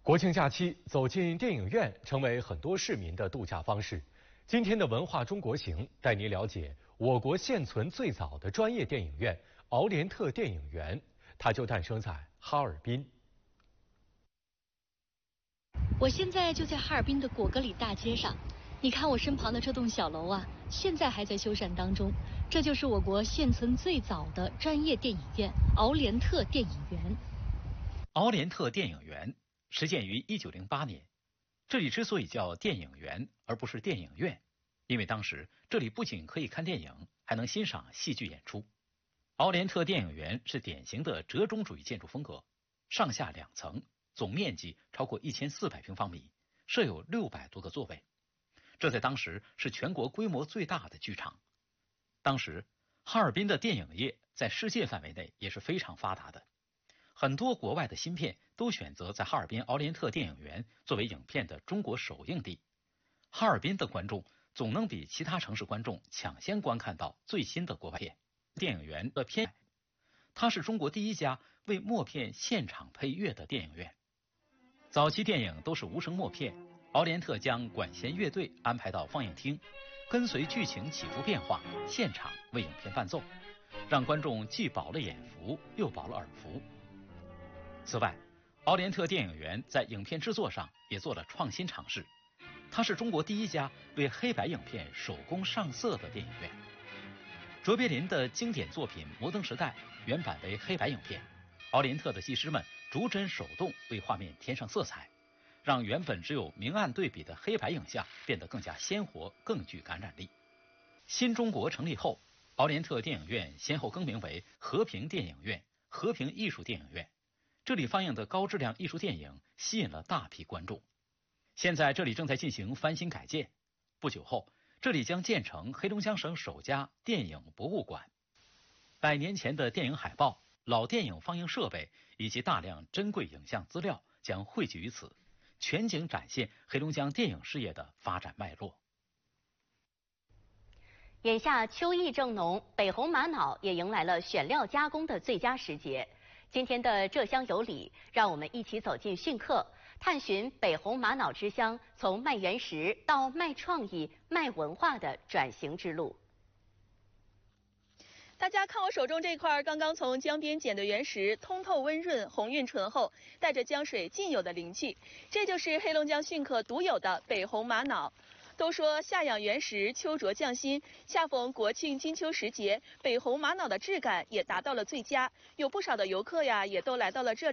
国庆假期走进电影院成为很多市民的度假方式。今天的文化中国行带您了解我国现存最早的专业电影院——奥莲特电影园，它就诞生在哈尔滨。 我现在就在哈尔滨的果戈里大街上，你看我身旁的这栋小楼啊，现在还在修缮当中。这就是我国现存最早的专业电影院——奥莲特电影园。 奥莲特电影园始建于1908年，这里之所以叫电影园而不是电影院，因为当时这里不仅可以看电影，还能欣赏戏剧演出。奥莲特电影园是典型的折中主义建筑风格，上下2层，总面积超过1400平方米，设有600多个座位。这在当时是全国规模最大的剧场。当时哈尔滨的电影业在世界范围内也是非常发达的，很多国外的新片都选择在哈尔滨奥莲特电影园作为影片的中国首映地。哈尔滨的观众总能比其他城市观众抢先观看到最新的国外片。电影园的片，它是中国第一家为默片现场配乐的电影院。早期电影都是无声默片，奥莲特将管弦乐队安排到放映厅，跟随剧情起伏变化，现场为影片伴奏，让观众既饱了眼福又饱了耳福。此外，奥莲特电影园在影片制作上也做了创新尝试，它是中国第一家为黑白影片手工上色的电影院。卓别林的经典作品《摩登时代》原版为黑白影片，奥莲特的技师们逐帧手动为画面添上色彩，让原本只有明暗对比的黑白影像变得更加鲜活，更具感染力。新中国成立后，奥莲特电影院先后更名为和平电影院、和平艺术电影院。这里放映的高质量艺术电影吸引了大批观众。现在这里正在进行翻新改建，不久后这里将建成黑龙江省首家电影博物馆。100年前的电影海报、老电影放映设备以及大量珍贵影像资料将汇聚于此，全景展现黑龙江电影事业的发展脉络。 眼下秋意正浓，北红玛瑙也迎来了选料加工的最佳时节。今天的浙乡有礼，让我们一起走进汛客，探寻北红玛瑙之乡从卖原石到卖创意、卖文化的转型之路。 大家看我手中这块刚刚从江边捡的原石，通透温润，红晕醇厚，带着江水尽有的灵气，这就是黑龙江汛客独有的北红玛瑙。都说夏养原石，秋着匠心。恰逢国庆金秋时节，北红玛瑙的质感也达到了最佳，有不少的游客呀，也都来到了这里。